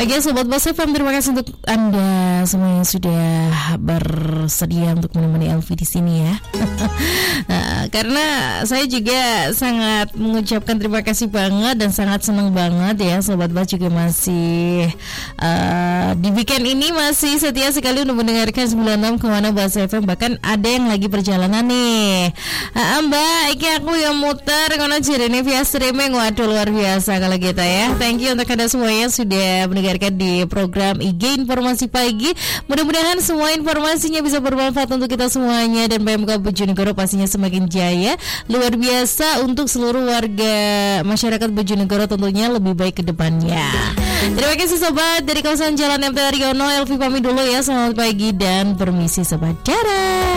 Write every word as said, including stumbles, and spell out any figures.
Bahagia Sobat Bos F M, terima kasih untuk Anda semua yang sudah bersedia untuk menemani Elvi di sini ya. Nah, karena saya juga sangat mengucapkan terima kasih banget dan sangat senang banget ya Sobat Bos juga masih uh, di weekend ini masih setia sekali untuk mendengarkan sembilan puluh enam koma enam Bos F M. Bahkan ada yang lagi perjalanan nih. Ah, Mbak, iki aku yang muter kono jerene via streaming. Waduh, luar biasa kalau kita ya. Thank you untuk Anda semuanya sudah mendengarkan di program I G Informasi Pagi. Mudah-mudahan semua informasinya bisa bermanfaat untuk kita semuanya dan P M K Bojonegoro pastinya semakin jaya. Luar biasa untuk seluruh warga masyarakat Bojonegoro tentunya lebih baik ke depannya. Terima kasih Sobat dari kawasan Jalan M T Haryono. Elvi pamit dulu ya. Selamat pagi dan permisi Sobat Dara.